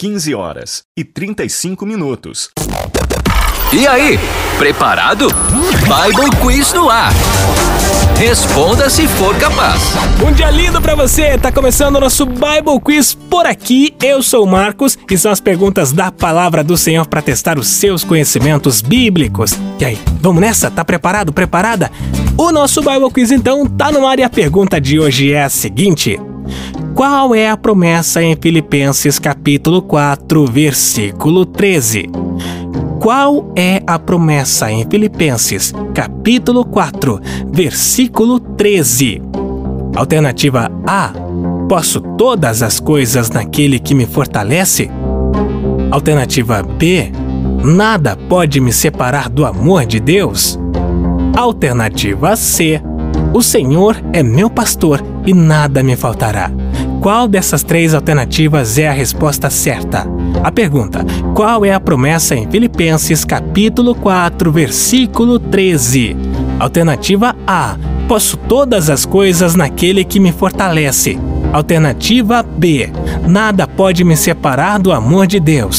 15h35. E aí, preparado? Bible Quiz no ar. Responda se for capaz. Um dia lindo pra você, tá começando o nosso Bible Quiz por aqui. Eu sou o Marcos e são as perguntas da Palavra do Senhor para testar os seus conhecimentos bíblicos. E aí, vamos nessa? Tá preparado? Preparada? O nosso Bible Quiz então tá no ar e a pergunta de hoje é a seguinte: qual é a promessa em Filipenses capítulo 4, versículo 13? Qual é a promessa em Filipenses, capítulo 4, versículo 13? Alternativa A: posso todas as coisas naquele que me fortalece? Alternativa B: nada pode me separar do amor de Deus? Alternativa C: o Senhor é meu pastor e nada me faltará. Qual dessas três alternativas é a resposta certa? A pergunta: qual é a promessa em Filipenses capítulo 4, versículo 13? Alternativa A: posso todas as coisas naquele que me fortalece. Alternativa B: nada pode me separar do amor de Deus.